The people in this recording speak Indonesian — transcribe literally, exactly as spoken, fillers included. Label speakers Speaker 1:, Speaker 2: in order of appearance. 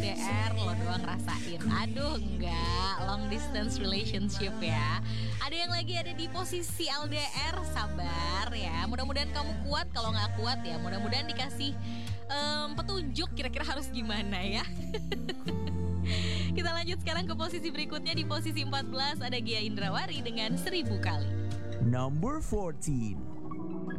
Speaker 1: D R lo doang rasain. Aduh enggak, long distance relationship ya. Ada yang lagi ada di posisi L D R, sabar ya. Mudah-mudahan kamu kuat, kalau nggak kuat ya mudah-mudahan dikasih em, petunjuk kira-kira harus gimana ya. Kita lanjut sekarang ke posisi berikutnya. Di posisi empat belas ada Gia Indrawari dengan Seribu Kali.
Speaker 2: Number fourteen.